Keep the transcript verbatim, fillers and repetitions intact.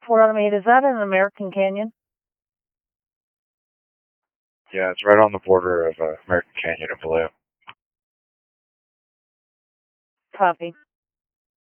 four out of eight, is that an American Canyon? Yeah, it's right on the border of uh, American Canyon and Vallejo. Copy.